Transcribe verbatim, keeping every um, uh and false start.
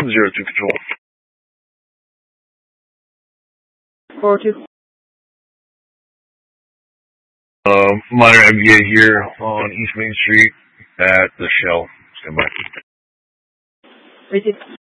Zero two control. Four two. Um, minor M V A here on East Main Street at the Shell. Stand by. Three six.